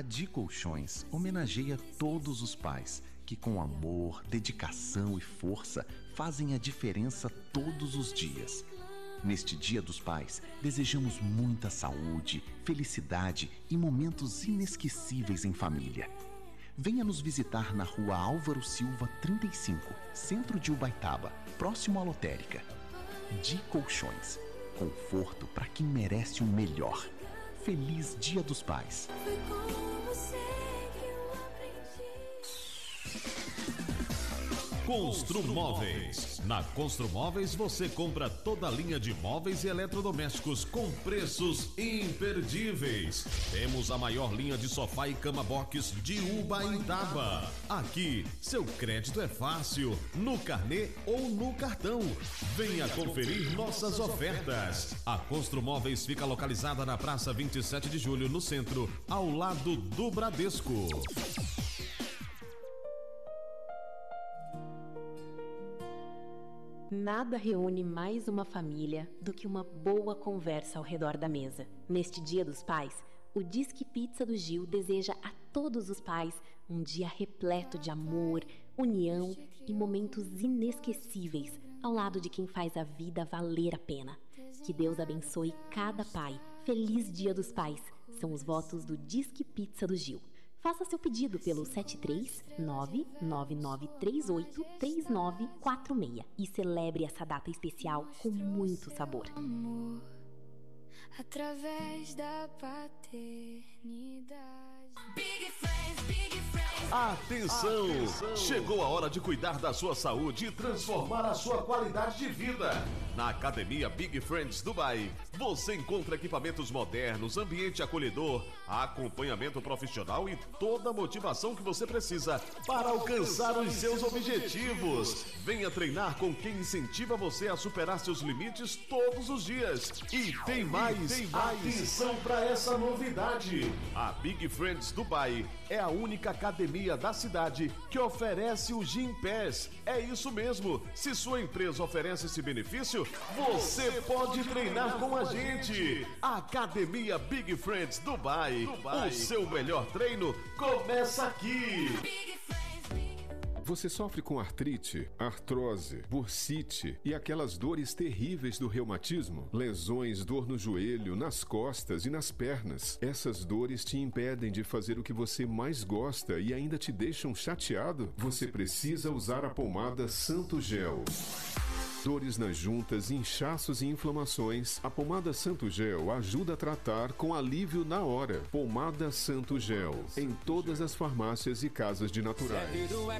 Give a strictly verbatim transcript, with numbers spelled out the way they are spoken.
A Di Colchões homenageia todos os pais que com amor, dedicação e força fazem a diferença todos os dias. Neste Dia dos Pais, desejamos muita saúde, felicidade e momentos inesquecíveis em família. Venha nos visitar na Rua Álvaro Silva trinta e cinco, centro de Ubaitaba, próximo à lotérica. Di Colchões, conforto para quem merece o melhor. Feliz Dia dos Pais! Foi com você que eu aprendi. Construmóveis. Na Construmóveis você compra toda a linha de móveis e eletrodomésticos com preços imperdíveis. Temos a maior linha de sofá e cama box de Ubaitaba. Aqui, seu crédito é fácil, no carnê ou no cartão. Venha conferir nossas ofertas. A Construmóveis fica localizada na Praça vinte e sete de Julho, no centro, ao lado do Bradesco. Nada reúne mais uma família do que uma boa conversa ao redor da mesa. Neste Dia dos Pais, o Disque Pizza do Gil deseja a todos os pais um dia repleto de amor, união e momentos inesquecíveis ao lado de quem faz a vida valer a pena. Que Deus abençoe cada pai. Feliz Dia dos Pais. São os votos do Disque Pizza do Gil. Faça seu pedido pelo sete três nove nove nove três oito três nove quatro seis e celebre essa data especial com muito sabor. Amor, através da paternidade. Big Friends, Big Friends. Atenção! Atenção! Chegou a hora de cuidar da sua saúde e transformar a sua qualidade de vida. Na Academia Big Friends Dubai, você encontra equipamentos modernos, ambiente acolhedor, acompanhamento profissional e toda a motivação que você precisa para alcançar os seus objetivos. Venha treinar com quem incentiva você a superar seus limites todos os dias. E tem mais, tem mais. Atenção para essa novidade. A Big Friends Dubai é a única academia da cidade que oferece o Gym Pass. É isso mesmo. Se sua empresa oferece esse benefício, você pode treinar com a gente. Academia Big Friends Dubai. Dubai. O seu melhor treino começa aqui. Você sofre com artrite, artrose, bursite e aquelas dores terríveis do reumatismo? Lesões, dor no joelho, nas costas e nas pernas. Essas dores te impedem de fazer o que você mais gosta e ainda te deixam chateado? Você precisa usar a pomada Santo Gel. Dores nas juntas, inchaços e inflamações. A pomada Santo Gel ajuda a tratar com alívio na hora. Pomada Santo Gel. Em todas as farmácias e casas de naturais.